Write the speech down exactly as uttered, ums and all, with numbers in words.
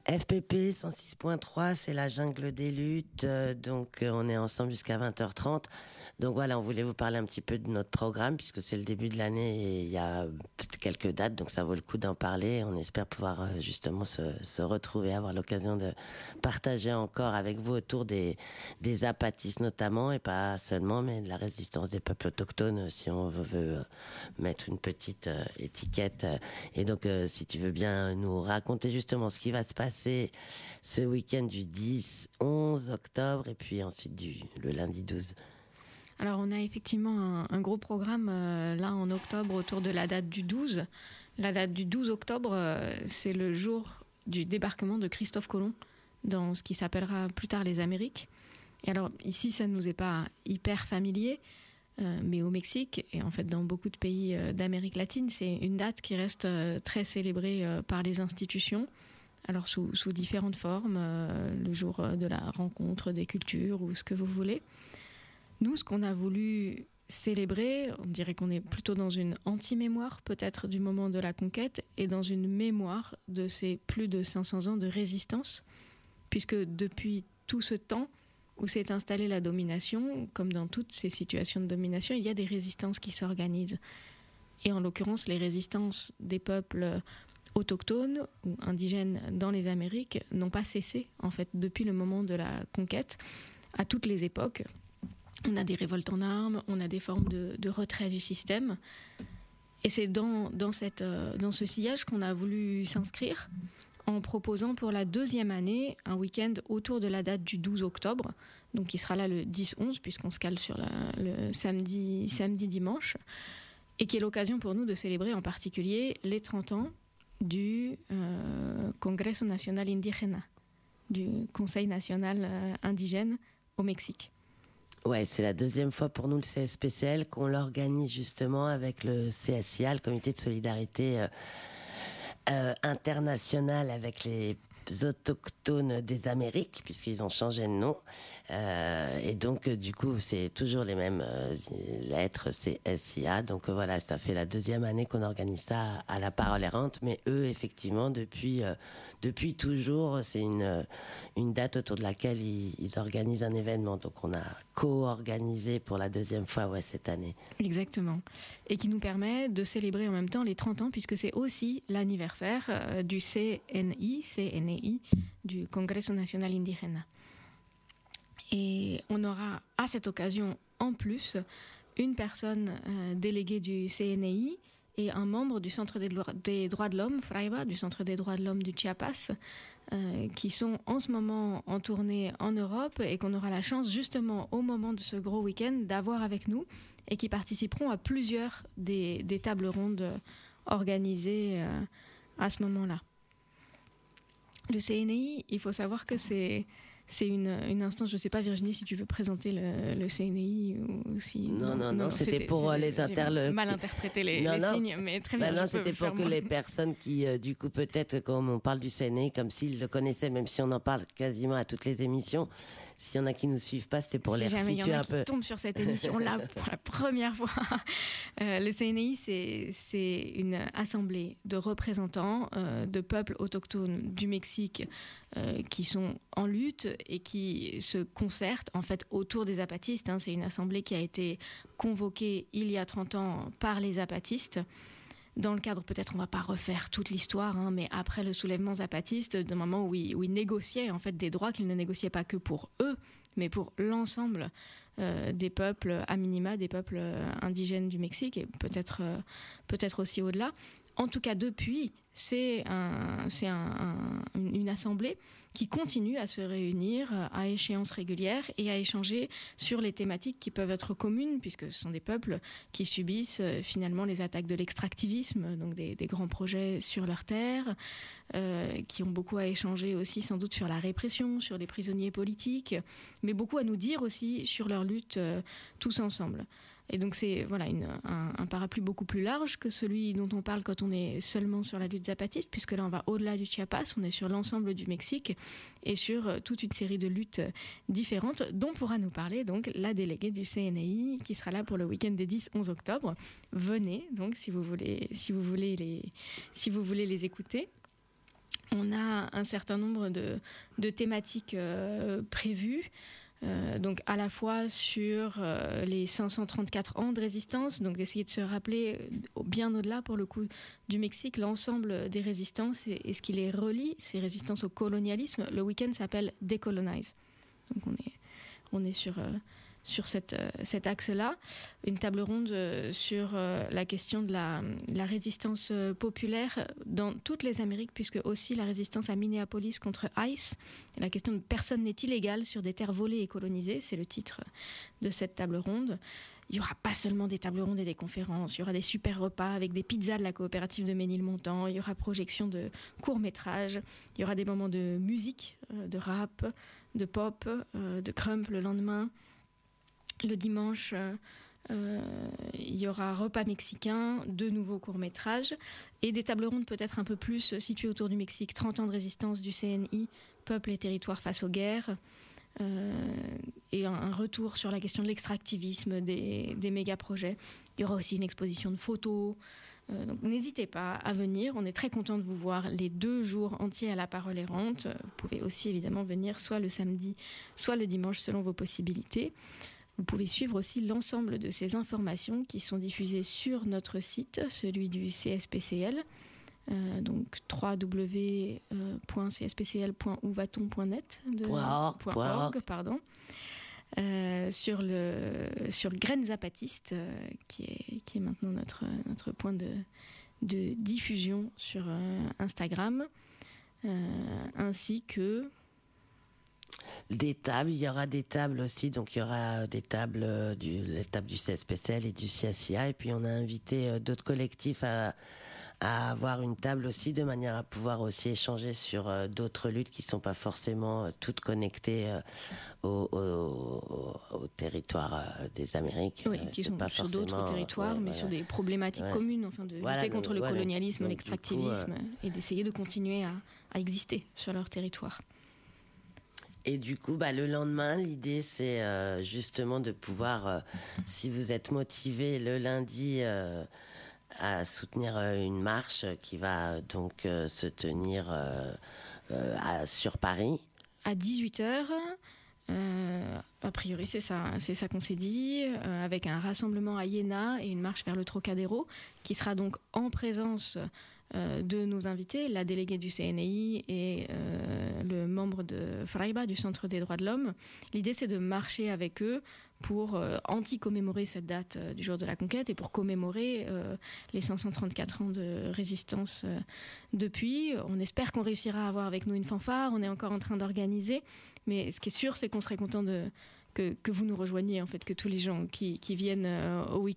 F P P cent six point trois, c'est la jungle des luttes, euh, donc euh, on est ensemble jusqu'à vingt heures trente. Donc voilà, on voulait vous parler un petit peu de notre programme, puisque c'est le début de l'année et il y a quelques dates, donc ça vaut le coup d'en parler. On espère pouvoir euh, justement se, se retrouver, avoir l'occasion de partager encore avec vous autour des, des apatistes notamment, et pas seulement, mais de la résistance des peuples autochtones, si on veut, veut euh, mettre une petite euh, étiquette. Et donc, euh, si tu veux bien nous raconter justement ce qui va se passer ce week-end du dix onze octobre, et puis ensuite du, le lundi douze. Alors, on a effectivement un, un gros programme euh, là en octobre autour de la date du douze. La date du douze octobre, euh, c'est le jour du débarquement de Christophe Colomb dans ce qui s'appellera plus tard les Amériques. Et alors, ici, ça ne nous est pas hyper familier, euh, mais au Mexique, et en fait dans beaucoup de pays euh, d'Amérique latine, c'est une date qui reste euh, très célébrée euh, par les institutions. Alors, sous, sous différentes formes, euh, le jour de la rencontre des cultures ou ce que vous voulez. Nous, ce qu'on a voulu célébrer, on dirait qu'on est plutôt dans une anti-mémoire peut-être du moment de la conquête et dans une mémoire de ces plus de cinq cents ans de résistance, puisque depuis tout ce temps où s'est installée la domination, comme dans toutes ces situations de domination, il y a des résistances qui s'organisent. Et en l'occurrence, les résistances des peuples autochtones ou indigènes dans les Amériques n'ont pas cessé, en fait, depuis le moment de la conquête, à toutes les époques. On a des révoltes en armes, on a des formes de, de retrait du système. Et c'est dans, dans, cette, euh, dans ce sillage qu'on a voulu s'inscrire en proposant pour la deuxième année un week-end autour de la date du douze octobre, donc qui sera là le dix onze, puisqu'on se cale sur la, le samedi, samedi, dimanche, et qui est l'occasion pour nous de célébrer en particulier les trente ans du euh, Congreso Nacional Indígena, du Conseil national euh, indigène au Mexique. Ouais, c'est la deuxième fois pour nous, le C S P C L, qu'on l'organise justement avec le C S I A, le Comité de solidarité euh, euh, international avec les autochtones des Amériques, puisqu'ils ont changé de nom. Euh, et donc, euh, du coup, c'est toujours les mêmes euh, lettres, C S I A. Donc, euh, voilà, ça fait la deuxième année qu'on organise ça à, à la Parole Errante. Mais eux, effectivement, depuis, euh, depuis toujours, c'est une, une date autour de laquelle ils, ils organisent un événement. Donc, on a co-organisé pour la deuxième fois ouais, cette année. Exactement. Et qui nous permet de célébrer en même temps les trente ans, puisque c'est aussi l'anniversaire euh, du C N I, C N I, du Congreso Nacional Indígena. Et on aura à cette occasion, en plus, une personne euh, déléguée du C N I et un membre du Centre des, Lo- des droits de l'homme, FRAIBA, du Centre des droits de l'homme du Chiapas, euh, qui sont en ce moment en tournée en Europe et qu'on aura la chance, justement, au moment de ce gros week-end, d'avoir avec nous et qui participeront à plusieurs des, des tables rondes organisées euh, à ce moment-là. Le C N I, il faut savoir que c'est... C'est une, une instance, je ne sais pas Virginie si tu veux présenter le, le C N I ou si... Non, non, non, non c'était, c'était pour c'était, les interlocuteurs. J'ai mal interprété les, non, les non. signes, mais très bien. Bah non, c'était pour que moi. Les personnes qui, euh, du coup, peut-être, comme on parle du C N I, comme s'ils le connaissaient, même si on en parle quasiment à toutes les émissions, s'il y en a qui nous suivent pas, c'est pour si les jamais resituer y en a un qui peu. Tombent sur cette émission-là pour la première fois. Euh, le C N I, c'est, c'est une assemblée de représentants euh, de peuples autochtones du Mexique euh, qui sont en lutte et qui se concertent en fait autour des zapatistes. Hein. C'est une assemblée qui a été convoquée il y a trente ans par les zapatistes. Dans le cadre, peut-être on ne va pas refaire toute l'histoire, hein, mais après le soulèvement zapatiste, d'un moment où ils, où ils négociaient en fait des droits qu'ils ne négociaient pas que pour eux, mais pour l'ensemble euh, des peuples, à minima, des peuples euh, indigènes du Mexique, et peut-être, euh, peut-être aussi au-delà. En tout cas, depuis, c'est, un, c'est un, un, une assemblée qui continue à se réunir à échéances régulières et à échanger sur les thématiques qui peuvent être communes, puisque ce sont des peuples qui subissent euh, finalement les attaques de l'extractivisme, donc des, des grands projets sur leurs terres, euh, qui ont beaucoup à échanger aussi sans doute sur la répression, sur les prisonniers politiques, mais beaucoup à nous dire aussi sur leur lutte euh, tous ensemble. Et donc c'est voilà, une, un, un parapluie beaucoup plus large que celui dont on parle quand on est seulement sur la lutte zapatiste, puisque là on va au-delà du Chiapas, on est sur l'ensemble du Mexique et sur toute une série de luttes différentes dont pourra nous parler donc la déléguée du C N I qui sera là pour le week-end des dix onze octobre. Venez donc si vous voulez, si vous voulez, les, si vous voulez les écouter. On a un certain nombre de, de thématiques euh, prévues. Euh, donc à la fois sur euh, les cinq cent trente-quatre ans de résistance, donc d'essayer de se rappeler euh, bien au-delà pour le coup du Mexique l'ensemble des résistances et, et ce qui les relie, ces résistances au colonialisme. Le week-end s'appelle Decolonize. Donc on est, on est sur, euh, sur cette, euh, cet axe-là. Une table ronde euh, sur euh, la question de la, la résistance euh, populaire dans toutes les Amériques, puisque aussi la résistance à Minneapolis contre ICE, la question de personne n'est illégale sur des terres volées et colonisées, c'est le titre de cette table ronde. Il n'y aura pas seulement des tables rondes et des conférences, il y aura des super repas avec des pizzas de la coopérative de Ménilmontant, il y aura projection de courts-métrages, il y aura des moments de musique, euh, de rap, de pop, euh, de crump le lendemain. Le dimanche, euh, il y aura repas mexicain, de nouveaux courts-métrages et des tables rondes peut-être un peu plus situées autour du Mexique. trente ans de résistance du C N I, peuple et territoire face aux guerres. Euh, et un, un retour sur la question de l'extractivisme des, des méga-projets. Il y aura aussi une exposition de photos. Euh, donc n'hésitez pas à venir. On est très content de vous voir les deux jours entiers à la Parole Errante. Vous pouvez aussi évidemment venir soit le samedi, soit le dimanche selon vos possibilités. Vous pouvez suivre aussi l'ensemble de ces informations qui sont diffusées sur notre site, celui du C S P C L, euh, donc w w w point c s p c l point où va t on point net, de, .org, point point org, pardon, euh, sur le sur Graines Zapatistes, euh, qui est qui est maintenant notre notre point de de diffusion sur euh, Instagram, euh, ainsi que des tables, il y aura des tables aussi, donc il y aura des tables euh, du, les tables du C S P C L et du C S I A, et puis on a invité euh, d'autres collectifs à, à avoir une table aussi, de manière à pouvoir aussi échanger sur euh, d'autres luttes qui sont pas forcément euh, toutes connectées euh, au, au, au, au territoire euh, des Amériques. Oui, euh, qui sont pas sur d'autres territoires, ouais, mais voilà. sur des problématiques Ouais. communes, enfin de Voilà, lutter contre donc, le voilà. colonialisme, Donc, l'extractivisme, du coup, euh, et d'essayer de continuer à, à exister sur leur territoire. Et du coup, bah, le lendemain, l'idée, c'est euh, justement de pouvoir, euh, si vous êtes motivé le lundi, euh, à soutenir euh, une marche qui va euh, donc euh, se tenir euh, euh, à, sur Paris. À dix-huit heures, euh, a priori c'est ça, c'est ça qu'on s'est dit, euh, avec un rassemblement à Iéna et une marche vers le Trocadéro, qui sera donc en présence euh, de nos invités, la déléguée du C N I et euh, le membre de Fraiba, du Centre des droits de l'homme. L'idée, c'est de marcher avec eux pour euh, anti-commémorer cette date euh, du jour de la conquête et pour commémorer euh, les cinq cent trente-quatre ans de résistance euh, depuis. On espère qu'on réussira à avoir avec nous une fanfare, on est encore en train d'organiser, mais ce qui est sûr, c'est qu'on serait content de... Que, que vous nous rejoigniez, en fait, que tous les gens qui, qui viennent euh, au week-end